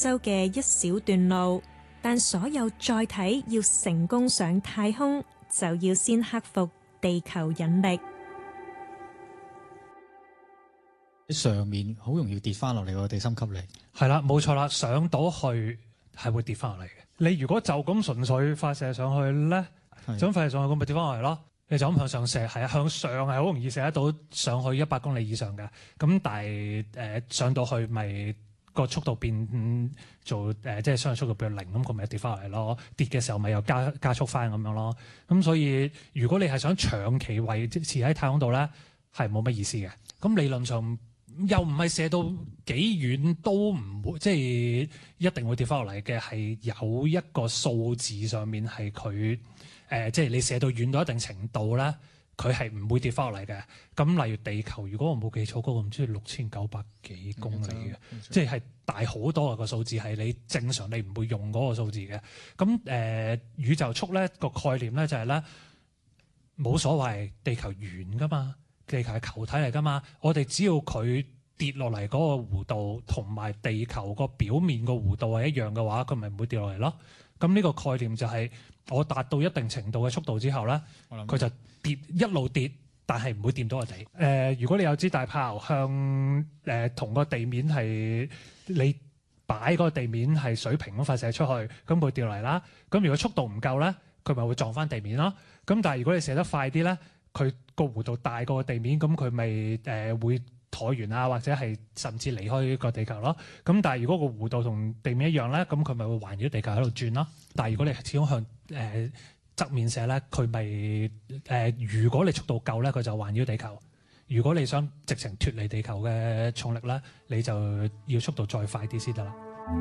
洲嘅一小段路，但所有載體要成功上太空，就要先克服地球引力。 上面好容易跌翻落嚟個地心吸力。 係啦，冇錯啦，上到去係會跌翻落嚟嘅。你如果就咁純粹發射上去咧，就咁發射上去咁咪跌翻落嚟咯。你就咁向上射，係啊，向上係好容易射得到上去100公里以上嘅。咁但係上到去咪個速度變做即係相對速度變0，咁佢咪跌翻落嚟咯。跌嘅時候咪又加速翻咁樣咯。咁所以如果你係想長期維持喺太空度咧，係冇乜意思嘅。咁理論上又唔係射到幾遠都唔會，即係一定會跌翻落嚟嘅。係有一個數字上面係佢即係你射到遠到一定程度咧，佢係唔會跌翻落嚟嘅。咁例如地球，如果我冇記錯，嗰個唔知6900幾公里嘅，即係大好多啊個數字，係你正常你唔會用嗰個數字嘅。咁宇宙速咧個概念咧就係咧冇所謂，地球圓噶嘛。地球係球體嚟㗎嘛，我哋只要佢跌落嚟嗰個弧度同埋地球個表面個弧度係一樣嘅話，佢咪唔會跌落嚟咯。咁呢個概念就係我達到一定程度嘅速度之後咧，佢就一路跌，但係唔會掂到我哋。如果你有支大炮向同個地面係你擺嗰個地面係水平咁發射出去，咁會掉落嚟啦。咁如果速度唔夠咧，佢咪會撞翻地面咯。咁但係如果你射得快啲咧，佢個弧度大過地面，咁佢咪會橢圓啊，或者係甚至離開個地球咯。咁但係如果個弧度同地面一樣咧，咁佢咪會環繞地球喺度轉咯。但係如果你始終向側面射咧，佢咪如果你速度夠咧，佢就環繞地球。如果你想直情脫離地球嘅重力咧，你就要速度再快啲先得啦。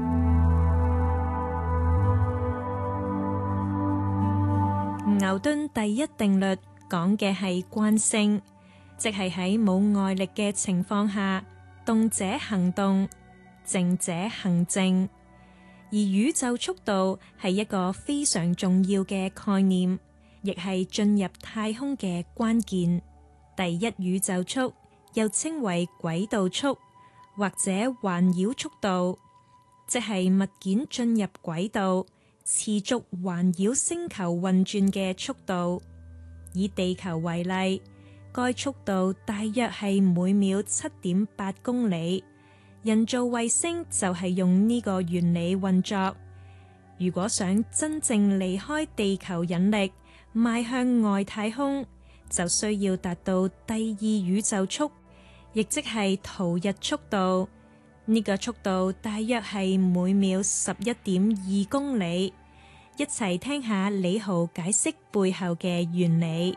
牛頓第一定律講嘅係慣性，即係喺冇外力嘅情況下，動者行動，靜者行靜。而宇宙速度係一個非常重要嘅概念，亦係進入太空嘅關鍵。第一宇宙速又稱為軌道速或者環繞速度，即係物件進入軌道，持續環繞星球運轉嘅速度。以地球為例，該速度大約係每秒7.8公里。人造衛星就係用呢個原理運作。如果想真正離開地球引力，邁向外太空，就需要達到第二宇宙速，亦即係逃逸速度。呢個速度大約係每秒11.2公里。一齊聽下李浩解釋背後嘅原理。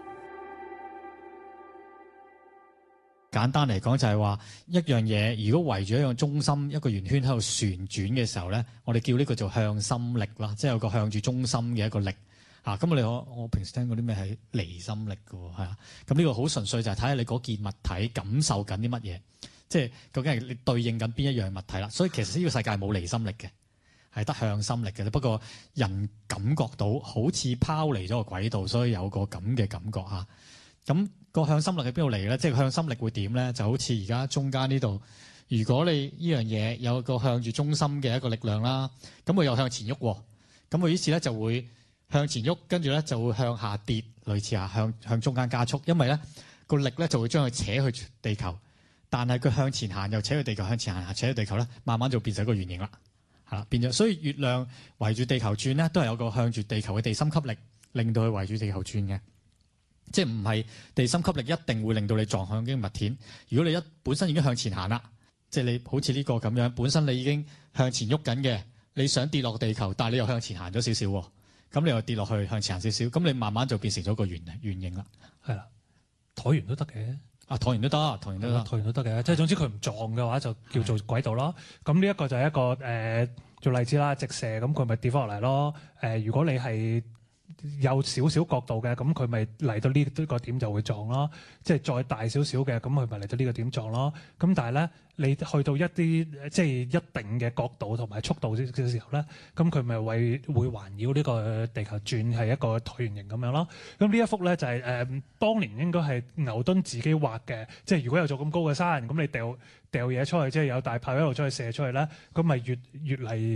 簡單嚟講就係話一樣嘢，如果圍住一個中心一個圓圈喺度旋轉嘅時候咧，我哋叫呢個做向心力啦，即係有個向住中心嘅一個力嚇。咁我平時聽過啲咩係離心力嘅喎，係啊。咁呢個好純粹就係睇下你嗰件物體感受緊啲乜嘢，即係究竟係你對應緊邊一樣物體啦。所以其實呢個世界冇離心力嘅。係得向心力嘅，不過人感覺到好似拋離咗個軌道，所以有個咁嘅感覺嚇。咁個向心力喺邊度嚟咧？即係向心力會點咧？就好似而家中間呢度，如果你呢樣嘢有個向住中心嘅一個力量啦，咁佢又向前喐喎，咁佢於是咧就會向前喐，跟住咧就會向下跌，類似向中間加速，因為咧個力咧就會將佢扯去地球，但係佢向前行又扯去地球，向前行扯去地球咧，慢慢就變成一個圓形啦。係啦，變咗，所以月亮圍住地球轉咧，都係有個向住地球嘅地心吸力，令到佢圍住地球轉嘅。即係唔係地心吸力一定會令到你撞向啲物件。如果你本身已經向前行啦，即係你好似呢個咁樣，本身你已經向前喐緊嘅，你想跌落地球，但係你又向前行咗少少喎，咁你又跌落去向前行少少，咁你慢慢就變成咗個圓形啦。係啦， 橢圓都得嘅。 橢圓都得，橢圓都得嘅，即係總之佢唔撞嘅話就叫做軌道咯。咁呢一個就係一個做例子啦，直射咁佢咪跌翻落嚟咯。如果你係有少少角度嘅，咁佢咪嚟到呢個點就會撞咯。即係再大少少嘅，咁佢咪嚟到呢個點撞咯。咁但係咧，你去到一啲即係一定嘅角度同埋速度嘅時候咧，咁佢咪會環繞呢個地球轉，係一個橢圓形咁樣咯。咁呢一幅咧就係當年應該係牛頓自己畫嘅。即係如果有座咁高嘅山，咁你掉嘢出去，即係有大炮一路出去射出去咧，咁咪越嚟